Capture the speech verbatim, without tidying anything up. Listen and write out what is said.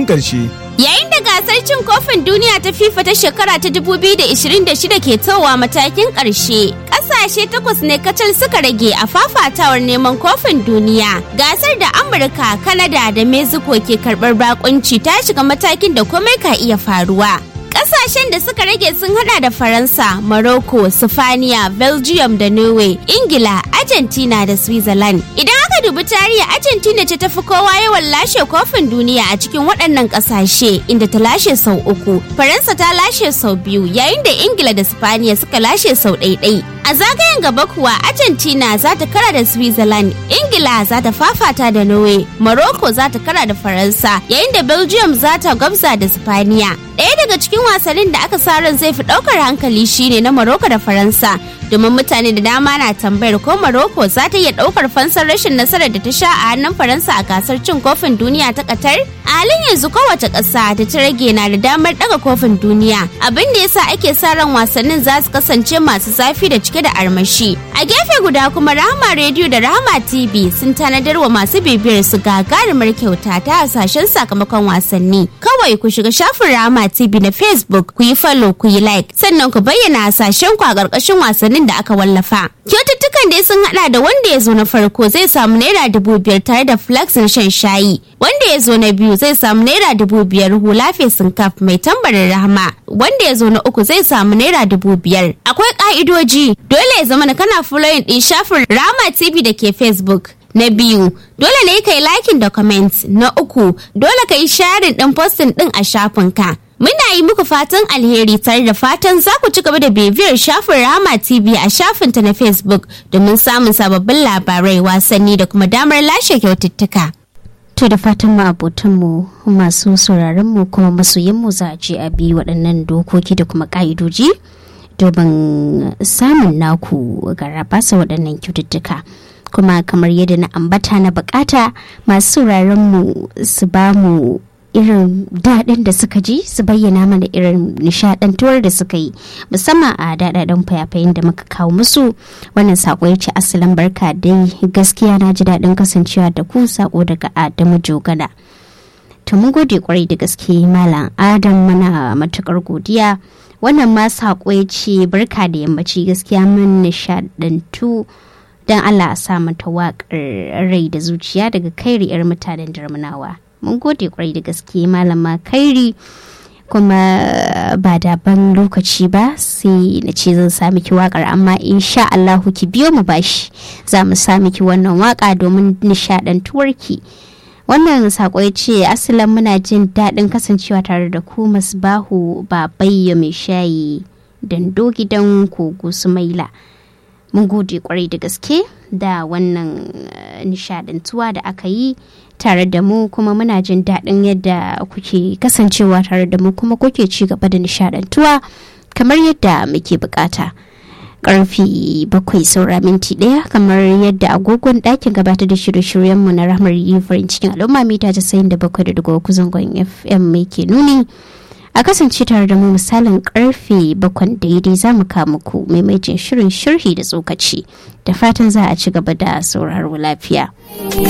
ƙarshe. Yayin da gasar cin kofin duniya ta FIFA ta shekara ta dubu biyu da ishirin da shida ke towa matakin ƙarshe, ƙasashe takwas ne kacal suka rage a fafatawar neman kofin duniya. Gasar da Amurka, Kanada da Mexico ke karɓar bakunci ta shiga matakin da komai ka iya faruwa. Ƙasashen da suka rage sun hada da Faransa, Morocco, Sifaniya, Belgium da Norway, Ingila, Argentina da Switzerland. Idan aka dubi tarihi, Argentina ce tafi kowa yawan lashe kofin duniya a cikin waɗannan ƙasashe, inda ta lashe sau uku. Faransa ta lashe sau biyu, yayin da Ingila da Sifaniya suka lashe sau ɗaiɗai. A zagayen gaba kuwa, Argentina za ta kara da Switzerland, Ingila za ta fafata da Norway, Morocco za ta kara da Faransa, yayin da Belgium za ta gwabza da Sifaniya. Ɗaya daga cikin wasannin da aka sa ran zai fi ɗaukar hankali shine na Morocco da Faransa, domin mutane da dama na tambayar ko Morocco za ta iya ɗaukar fansar rashin nasarar da ta sha a hannun Faransa a gasar cin kofin duniya ta Qatar. A halin yanzu kowace ƙasa da ta rage na da damar ɗaga kofin duniya, abin da yasa ake sa ran wasannin za su kasance masu zafi da cike da armashi. A gefe guda kuma Rahama Radio da Rahama T V sun tanadar wa masu bibiyar su gagarumar kyauta ta hasashen sakamakon wasanni. Kawai ku shiga shafin Rahama T V na Facebook, ku yi follow, ku yi like, sannan ku bayyana hasashen ku a ƙarƙashin wasannin da aka wallafa. Kyaututtukan dai sun hada da wanda ya zo na farko zai samu naira dubu biyar tare da flax na shan shayi. Wanda ya zo na biyu zai samu naira dubu biyar hula fesin kaf mai tambarin Rahama. Wanda ya zo na uku zai samu naira dubu biyar. Akwai ka'idoji, dole ya zama na kana following din shafin Rahama T V da ke Facebook. Na biyu, dole ne ka yi liking da comment. Na uku, dole ka yi sharing din posting din a shafinka. Muna yi muku fatan alheri tare da fatan za ku ci gaba da bibiyar shafin Rahama T V a shafinta na Facebook domin samun sababbin labarai, wasanni da kuma damar lashe kyaututtuka. To da fatan mu abotanmu masu sauraronmu kuma masoyinmu za a je a bi waɗannan dokoki da kuma ƙa'idoji domin samun naku garabasa waɗannan kyaututtuka. Kuma kamar yadda na ambata na bukata masu sauraronmu su ba mu irin daɗin da suka ji, su bayyana mana irin nishaɗantuwar da suka yi musamman a daɗaɗen fayafayin da muka kawo musu. Wannan sako ya ce asalin barka dai, gaskiya na ji daɗin kasancewa da ku, sako daga Adamu Jogana. To mun gode kwarai da gaske Malam Adam, mana matukar godiya. Wannan ma sako ya ce barka da yammaci, gaskiya mun nishaɗantu, don Allah a sa mata waƙar rai da zuciya daga Kairi 'yar mutanen Darmanawa. Mun gode kwarai da gaske Malama Kairi, kuma ba da ban lokaci ba sai na ce zan sa miki wakar, amma insha Allah ki biyo mu bashi za mu sa miki wannan waka domin nishadantuwarki. Wannan sako ya ce asalan muna jin daɗin kasancewa tare da ku, Masbahu Babayya mai shayi Dando gidan Kogo Sumaila. Mun gode kwarai da gaske da wannan nishadantuwa da aka yi tare da mu, kuma muna jin daɗin yadda kuke kasancewa tare da mu kuma kuke ci gaba da nishadantuwa kamar yadda muke bukata. Karfi bakwai saura minti ɗaya kamar yadda agogon ɗakin gabatar da shirye-shiryenmu na Rahmar Yifurin cikin al'umma mita casa'in da bakwai da digo uku zangon F M mai ke nuni. A kasance tare da mu misalin karfe bakwai daidai za mu kawo muku maimaitin shirin sharhi da tsokaci, da fatan za a ci gaba da sauraro lafiya.